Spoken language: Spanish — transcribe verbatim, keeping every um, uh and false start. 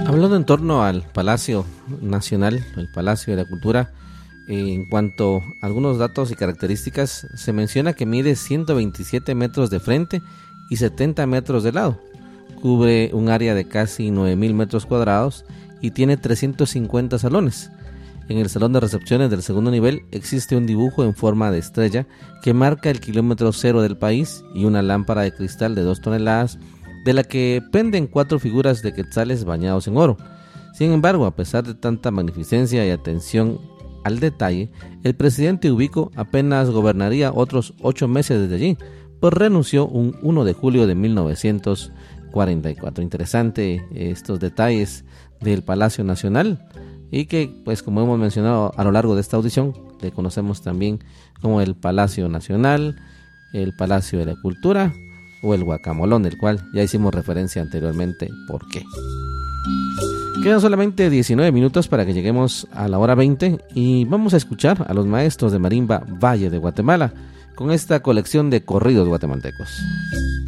Hablando en torno al Palacio Nacional, el Palacio de la Cultura, eh, en cuanto a algunos datos y características, se menciona que mide ciento veintisiete metros de frente y setenta metros de lado. Cubre un área de casi nueve mil metros cuadrados y tiene trescientos cincuenta salones. En el salón de recepciones del segundo nivel existe un dibujo en forma de estrella que marca el kilómetro cero del país y una lámpara de cristal de dos toneladas de la que penden cuatro figuras de quetzales bañados en oro. Sin embargo, a pesar de tanta magnificencia y atención al detalle, el presidente Ubico apenas gobernaría otros ocho meses desde allí, pues renunció un primero de julio de mil novecientos cuarenta y cuatro. Interesante estos detalles del Palacio Nacional y que, pues como hemos mencionado a lo largo de esta audición, le conocemos también como el Palacio Nacional, el Palacio de la Cultura o el Guacamolón, del cual ya hicimos referencia anteriormente. ¿Por qué? Quedan solamente diecinueve minutos para que lleguemos a la hora veinte y vamos a escuchar a los maestros de marimba Valle de Guatemala con esta colección de corridos guatemaltecos.